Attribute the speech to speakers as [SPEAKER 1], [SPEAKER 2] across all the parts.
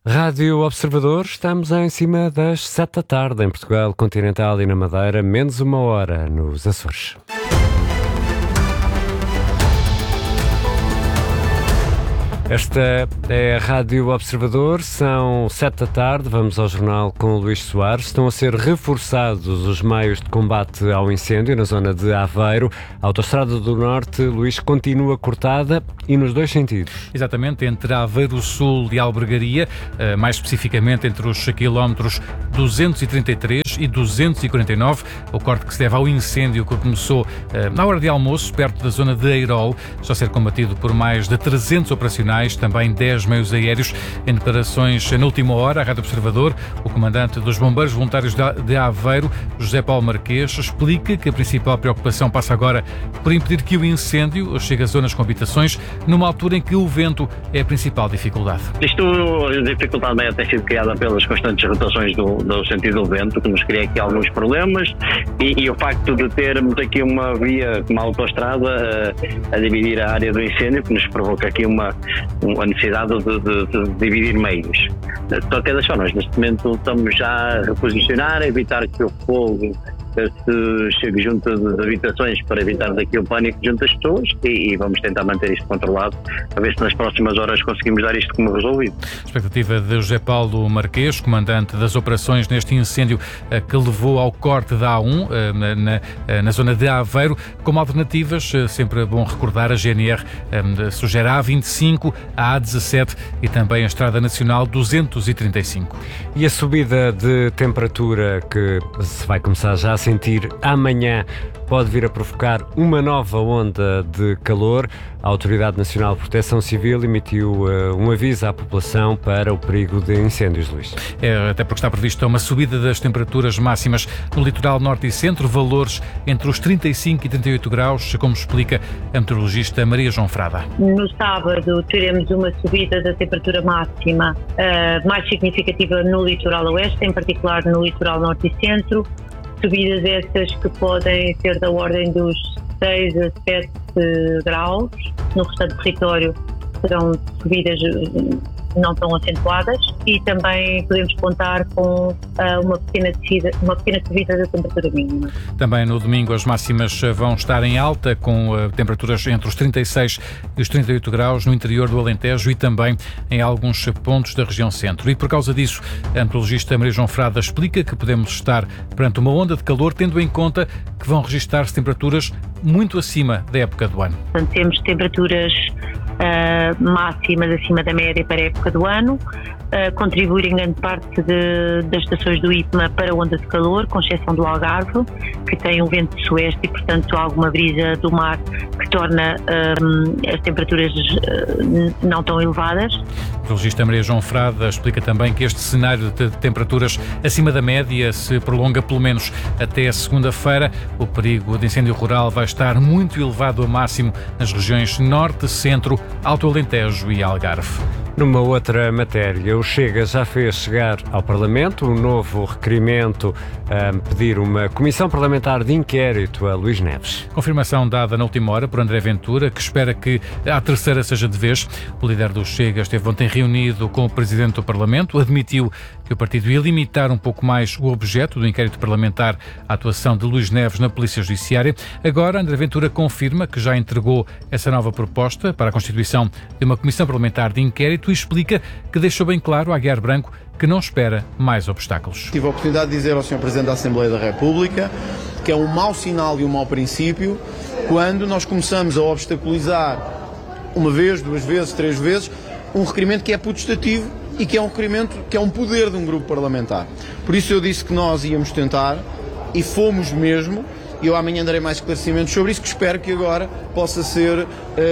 [SPEAKER 1] Rádio Observador, estamos em cima das 7 da tarde em Portugal continental e na Madeira, menos 1 hora nos Açores. Esta é a Rádio Observador, são 7 da tarde, vamos ao jornal com o Luís Soares. Estão a ser reforçados os meios de combate ao incêndio na zona de Aveiro. A Autostrada do Norte, Luís, continua cortada e nos dois sentidos.
[SPEAKER 2] Exatamente, entre Aveiro Sul e Albergaria, mais especificamente entre os quilómetros 233 e 249, o corte que se deve ao incêndio que começou na hora de almoço, perto da zona de Eirol, está a ser combatido por mais de 300 operacionais, também 10 meios aéreos. Em declarações na última hora, à Rádio Observador, o comandante dos Bombeiros Voluntários de Aveiro, José Paulo Marquês, explica que a principal preocupação passa agora por impedir que o incêndio chegue a zonas com habitações, numa altura em que o vento é a principal dificuldade.
[SPEAKER 3] A dificuldade maior tem sido criada pelas constantes rotações do sentido do vento, que nos cria aqui alguns problemas, e o facto de termos aqui uma via, uma autoestrada, a dividir a área do incêndio, que nos provoca aqui uma necessidade de dividir meios. De qualquer forma, nós neste momento estamos já a reposicionar, a evitar que o fogo se chegue junto das habitações, para evitarmos aqui o pânico junto das pessoas, e vamos tentar manter isto controlado, a ver se nas próximas horas conseguimos dar isto como resolvido.
[SPEAKER 2] A expectativa de José Paulo Marquês, comandante das operações neste incêndio que levou ao corte da A1 na zona de Aveiro. Como alternativas, sempre é bom recordar, a GNR sugere a A25, a A17 e também a Estrada Nacional 235.
[SPEAKER 1] E a subida de temperatura que se vai começar já a sentir amanhã pode vir a provocar uma nova onda de calor. A Autoridade Nacional de Proteção Civil emitiu um aviso à população para o perigo de incêndios, Luís.
[SPEAKER 2] Até porque está prevista uma subida das temperaturas máximas no litoral norte e centro, valores entre os 35 e 38 graus, como explica a meteorologista Maria João Frada.
[SPEAKER 4] No sábado teremos uma subida da temperatura máxima mais significativa no litoral oeste, em particular no litoral norte e centro. Subidas essas que podem ser da ordem dos 6 a 7 graus. No restante do território serão subidas não tão acentuadas, e também podemos contar com uma pequena subida da temperatura mínima.
[SPEAKER 2] Também no domingo as máximas vão estar em alta, com temperaturas entre os 36 e os 38 graus no interior do Alentejo e também em alguns pontos da região centro. E por causa disso, a meteorologista Maria João Frada explica que podemos estar perante uma onda de calor, tendo em conta que vão registrar-se temperaturas muito acima da época do ano.
[SPEAKER 4] Portanto, temos temperaturas máximas acima da média para a época do ano, contribuir em grande parte das estações do IPMA para a onda de calor, com exceção do Algarve, que tem um vento de sueste e, portanto, alguma brisa do mar que torna as temperaturas não tão elevadas.
[SPEAKER 2] A meteorologista Maria João Frada explica também que este cenário de temperaturas acima da média se prolonga pelo menos até a segunda-feira. O perigo de incêndio rural vai estar muito elevado a máximo nas regiões norte, centro, Alto Alentejo e Algarve.
[SPEAKER 1] Numa outra matéria, o Chega já fez chegar ao Parlamento um novo requerimento a pedir uma comissão parlamentar de inquérito a Luís Neves.
[SPEAKER 2] Confirmação dada na última hora por André Ventura, que espera que a terceira seja de vez. O líder do Chega esteve ontem reunido com o Presidente do Parlamento, admitiu que o partido ia limitar um pouco mais o objeto do inquérito parlamentar à atuação de Luís Neves na Polícia Judiciária. Agora, André Ventura confirma que já entregou essa nova proposta para a constituição de uma comissão parlamentar de inquérito e explica que deixou bem claro a Aguiar Branco que não espera mais obstáculos.
[SPEAKER 5] Tive a oportunidade de dizer ao Sr. Presidente da Assembleia da República que é um mau sinal e um mau princípio quando nós começamos a obstaculizar uma vez, 2 vezes, 3 vezes um requerimento que é putestativo e que é um requerimento que é um poder de um grupo parlamentar. Por isso eu disse que nós íamos tentar, e fomos mesmo, e eu amanhã darei mais esclarecimentos sobre isso, que espero que agora possa ser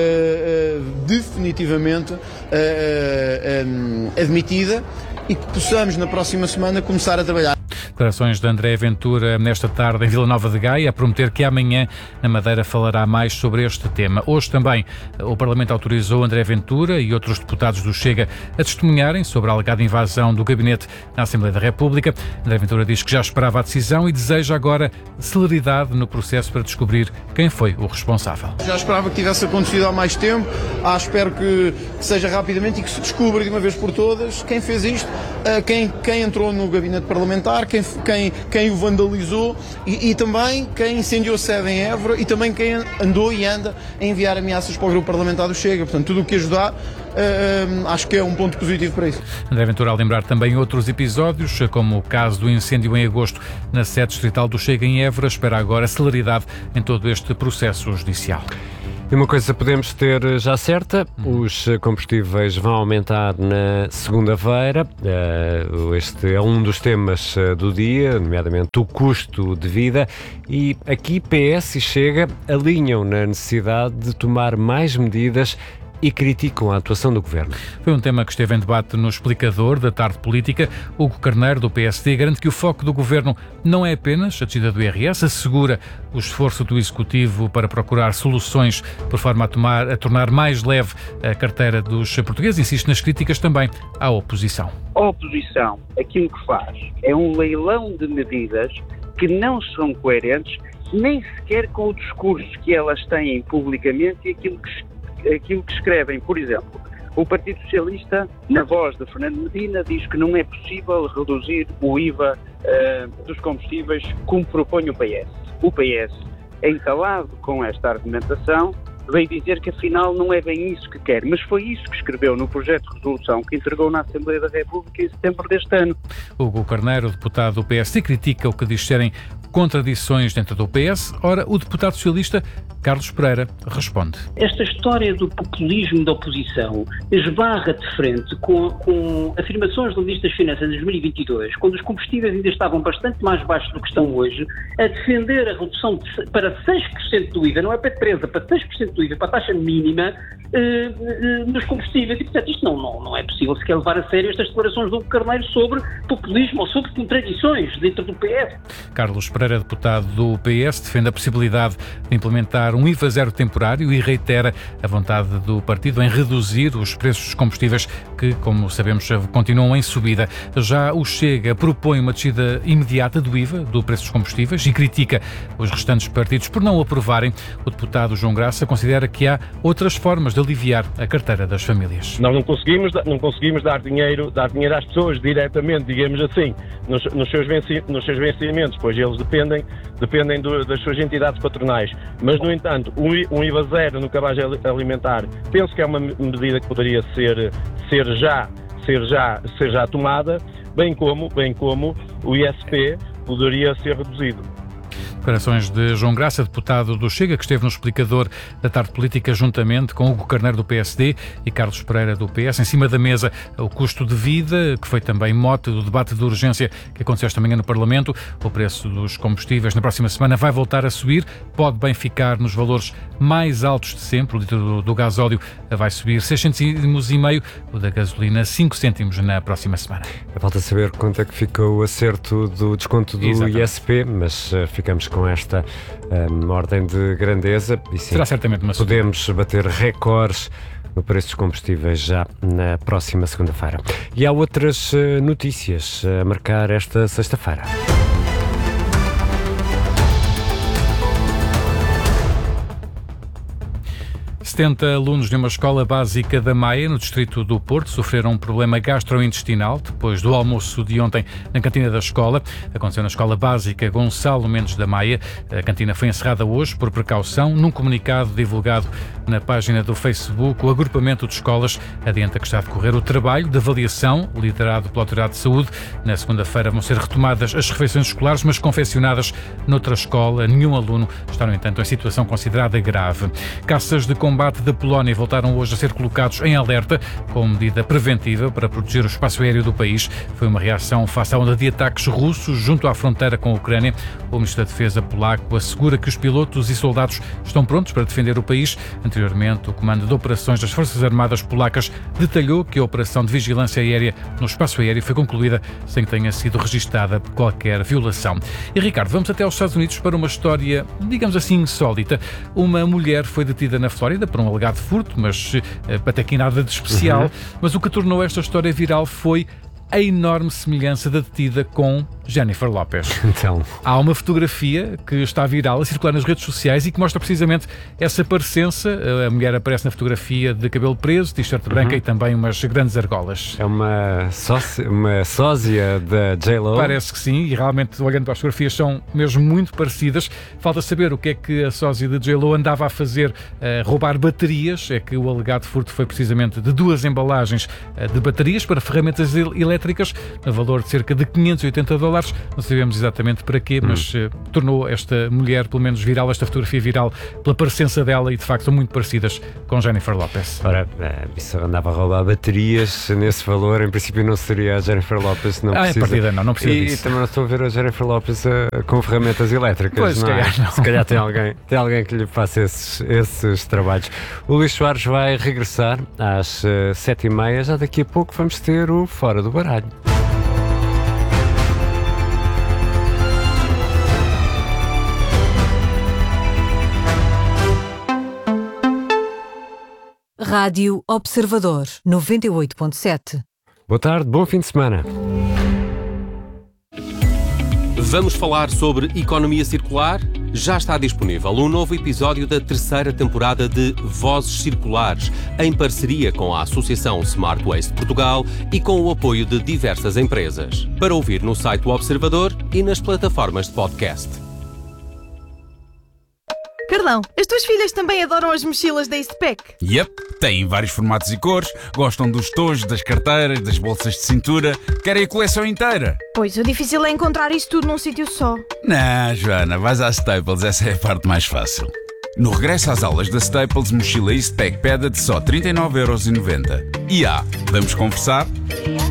[SPEAKER 5] definitivamente admitida e que possamos na próxima semana começar a trabalhar.
[SPEAKER 2] Declarações de André Ventura nesta tarde em Vila Nova de Gaia, a prometer que amanhã na Madeira falará mais sobre este tema. Hoje também o Parlamento autorizou André Ventura e outros deputados do Chega a testemunharem sobre a alegada invasão do gabinete na Assembleia da República. André Ventura diz que já esperava a decisão e deseja agora celeridade no processo para descobrir quem foi o responsável.
[SPEAKER 5] Já esperava que tivesse acontecido há mais tempo, espero que seja rapidamente e que se descubra de uma vez por todas quem fez isto, quem entrou no gabinete parlamentar, quem o vandalizou e também quem incendiou a sede em Évora e também quem andou e anda a enviar ameaças para o grupo parlamentar do Chega. Portanto, tudo o que ajudar, acho que é um ponto positivo para isso.
[SPEAKER 2] André Ventura a lembrar também outros episódios, como o caso do incêndio em agosto na sede distrital do Chega em Évora. Espera agora celeridade em todo este processo judicial.
[SPEAKER 1] E uma coisa podemos ter já certa, os combustíveis vão aumentar na segunda-feira. Este é um dos temas do dia, nomeadamente o custo de vida, e aqui PS e Chega alinham na necessidade de tomar mais medidas e criticam a atuação do Governo.
[SPEAKER 2] Foi um tema que esteve em debate no Explicador da Tarde Política. Hugo Carneiro, do PSD, garante que o foco do Governo não é apenas a descida do IRS, assegura o esforço do Executivo para procurar soluções por forma a tornar mais leve a carteira dos portugueses. Insiste nas críticas também à oposição.
[SPEAKER 6] A oposição, aquilo que faz é um leilão de medidas que não são coerentes nem sequer com o discurso que elas têm publicamente e aquilo que escrevem. Por exemplo, o Partido Socialista, na voz de Fernando Medina, diz que não é possível reduzir o IVA dos combustíveis como propõe o PS. O PS, entalado com esta argumentação, veio dizer que afinal não é bem isso que quer, mas foi isso que escreveu no projeto de resolução que entregou na Assembleia da República em setembro deste ano.
[SPEAKER 2] Hugo Carneiro, deputado do PSD, critica o que diz serem contradições dentro do PS. Ora, o deputado socialista Carlos Pereira responde.
[SPEAKER 7] Esta história do populismo da oposição esbarra de frente com afirmações do Ministro das Finanças em 2022, quando os combustíveis ainda estavam bastante mais baixos do que estão hoje, a defender a redução para 6% do IVA, não é para 13%, para 6% do IVA, para a taxa mínima nos combustíveis. E, portanto, isto não é possível sequer levar a sério estas declarações do Hugo Carneiro sobre populismo ou sobre contradições dentro do PS.
[SPEAKER 2] Carlos Pereira, deputado do PS, defende a possibilidade de implementar um IVA zero temporário e reitera a vontade do partido em reduzir os preços dos combustíveis que, como sabemos, continuam em subida. Já o Chega propõe uma descida imediata do IVA, do preço dos combustíveis, e critica os restantes partidos por não o aprovarem. O deputado João Graça considera que há outras formas de aliviar a carteira das famílias.
[SPEAKER 8] Nós não conseguimos dar dinheiro às pessoas diretamente, digamos assim, nos seus vencimentos, pois eles dependem das suas entidades patronais. Mas, no entanto, um IVA zero no cabaz alimentar, penso que é uma medida que poderia ser já tomada, bem como o ISP poderia ser reduzido.
[SPEAKER 2] Declarações de João Graça, deputado do Chega, que esteve no Explicador da Tarde Política juntamente com Hugo Carneiro do PSD e Carlos Pereira do PS. Em cima da mesa, o custo de vida, que foi também mote do debate de urgência que aconteceu esta manhã no Parlamento. O preço dos combustíveis na próxima semana vai voltar a subir, pode bem ficar nos valores mais altos de sempre. O litro do gasóleo vai subir 6 cêntimos e meio, o da gasolina 5 cêntimos na próxima semana.
[SPEAKER 1] Falta saber quanto é que ficou o acerto do desconto do
[SPEAKER 2] Exatamente.
[SPEAKER 1] ISP, mas ficamos com esta ordem de grandeza e sim,
[SPEAKER 2] será certamente uma subida.
[SPEAKER 1] Podemos bater recordes no preço dos combustíveis já na próxima segunda-feira. E há outras notícias a marcar esta sexta-feira.
[SPEAKER 2] 70 alunos de uma escola básica da Maia, no distrito do Porto, sofreram um problema gastrointestinal depois do almoço de ontem na cantina da escola. Aconteceu na escola básica Gonçalo Mendes da Maia. A cantina foi encerrada hoje por precaução. Num comunicado divulgado na página do Facebook, o agrupamento de escolas adianta que está a decorrer o trabalho de avaliação liderado pela Autoridade de Saúde. Na segunda-feira vão ser retomadas as refeições escolares, mas confeccionadas noutra escola. Nenhum aluno está, no entanto, em situação considerada grave. Caças de combate combate da Polónia voltaram hoje a ser colocados em alerta como medida preventiva para proteger o espaço aéreo do país. Foi uma reação face à onda de ataques russos junto à fronteira com a Ucrânia. O Ministro da Defesa polaco assegura que os pilotos e soldados estão prontos para defender o país. Anteriormente, o Comando de Operações das Forças Armadas polacas detalhou que a operação de vigilância aérea no espaço aéreo foi concluída sem que tenha sido registada qualquer violação. E, Ricardo, vamos até aos Estados Unidos para uma história, digamos assim, insólita. Uma mulher foi detida na Flórida por um alegado furto, mas até aqui nada de especial. Mas o que tornou esta história viral foi a enorme semelhança da detida com Jennifer Lopez.
[SPEAKER 1] Então,
[SPEAKER 2] há uma fotografia que está viral a circular nas redes sociais e que mostra precisamente essa parecença. A mulher aparece na fotografia de cabelo preso, t-shirt branca e também umas grandes argolas.
[SPEAKER 1] É uma sósia da J-Lo?
[SPEAKER 2] Parece que sim, e realmente, olhando para as fotografias, são mesmo muito parecidas. Falta saber o que é que a sósia de J-Lo andava a fazer, roubar baterias. É que o alegado furto foi precisamente de 2 embalagens de baterias para ferramentas elétricas, no valor de cerca de $580. Não sabemos exatamente para quê, mas tornou esta mulher, pelo menos viral, esta fotografia viral, pela parecença dela, e de facto são muito parecidas com Jennifer Lopez.
[SPEAKER 1] Ora, se andava a roubar baterias nesse valor, em princípio não seria a Jennifer Lopez, não precisa.
[SPEAKER 2] A partida não precisa
[SPEAKER 1] e
[SPEAKER 2] disso.
[SPEAKER 1] também não estou a ver a Jennifer Lopez com ferramentas elétricas.
[SPEAKER 2] Pois,
[SPEAKER 1] não é?
[SPEAKER 2] não.
[SPEAKER 1] Se calhar tem alguém que lhe faça esses trabalhos. O Luís Soares vai regressar às 7h30. Já daqui a pouco vamos ter o Fora do Baralho.
[SPEAKER 9] Rádio Observador 98.7.
[SPEAKER 1] Boa tarde, bom fim de semana.
[SPEAKER 10] Vamos falar sobre economia circular? Já está disponível um novo episódio da 3ª temporada de Vozes Circulares, em parceria com a Associação Smart Waste Portugal e com o apoio de diversas empresas. Para ouvir no site do Observador e nas plataformas de podcast.
[SPEAKER 11] Carlão, as tuas filhas também adoram as mochilas da Eastpak?
[SPEAKER 12] Yep, têm vários formatos e cores, gostam dos tojos, das carteiras, das bolsas de cintura, querem a coleção inteira.
[SPEAKER 11] Pois, o difícil é encontrar isso tudo num sítio só.
[SPEAKER 12] Não, Joana, vais à Staples, essa é a parte mais fácil. No regresso às aulas da Staples, mochila Eastpak Peda de só 39,90€. E vamos conversar?